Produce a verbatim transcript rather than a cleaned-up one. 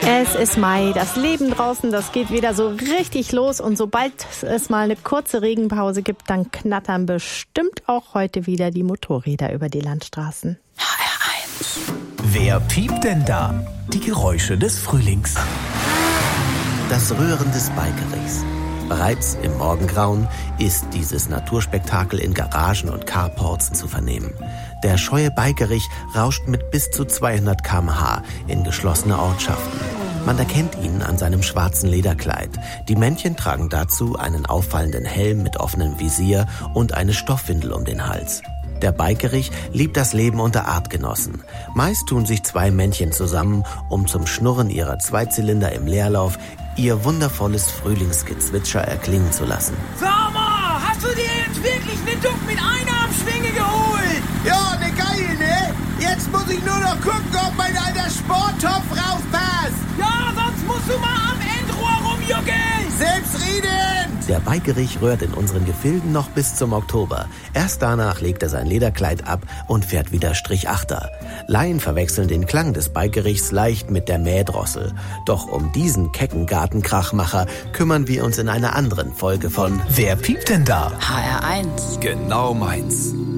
Es ist Mai, das Leben draußen, das geht wieder so richtig los und sobald es mal eine kurze Regenpause gibt, dann knattern bestimmt auch heute wieder die Motorräder über die Landstraßen. H R eins. Wer piept denn da? Die Geräusche des Frühlings. Das Röhren des Bikerichs. Bereits im Morgengrauen ist dieses Naturspektakel in Garagen und Carports zu vernehmen. Der scheue Bikerich rauscht mit bis zu zweihundert Kilometer pro Stunde in geschlossene Ortschaften. Man erkennt ihn an seinem schwarzen Lederkleid. Die Männchen tragen dazu einen auffallenden Helm mit offenem Visier und eine Stoffwindel um den Hals. Der Bikerich liebt das Leben unter Artgenossen. Meist tun sich zwei Männchen zusammen, um zum Schnurren ihrer Zweizylinder im Leerlauf ihr wundervolles Frühlingsgezwitscher erklingen zu lassen. Sag mal, hast du dir jetzt wirklich eine Duck mit Einarmschwinge geholt? Ja, ne geil, ne? Jetzt muss ich nur noch gucken, ob mein alter Sporttopf raufpasst. Ja, sonst musst du mal am Endrohr rumjuckeln. Selbstredend! Der Bikerich rührt in unseren Gefilden noch bis zum Oktober. Erst danach legt er sein Lederkleid ab und fährt wieder Strichachter. Laien verwechseln den Klang des Bikerichs leicht mit der Mähdrossel. Doch um diesen kecken Gartenkrachmacher kümmern wir uns in einer anderen Folge von Wer piept denn da? H R eins. Genau meins.